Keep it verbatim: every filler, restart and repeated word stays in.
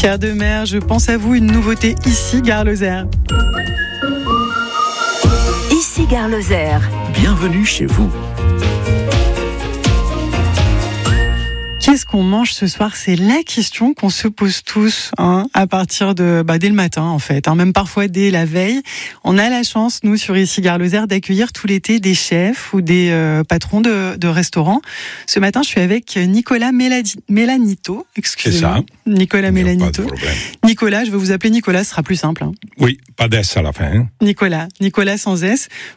Pierre Demer, je pense à vous, une nouveauté ici, Gare Lozère. Ici Gare Lozère. Bienvenue chez vous. Qu'est-ce qu'on mange ce soir ? C'est la question qu'on se pose tous, hein, à partir de, bah, dès le matin, en fait, hein, même parfois dès la veille. On a la chance, nous, sur Ici Gare Lozère, d'accueillir tout l'été des chefs ou des euh, patrons de, de restaurants. Ce matin, je suis avec Nicolas Méladi- Mélanito. Excusez-moi. C'est ça. Nicolas Mélanito. Pas de problème. Nicolas, je vais vous appeler Nicolas, ce sera plus simple. Hein. Oui, pas d'S à la fin. Hein. Nicolas, Nicolas sans S.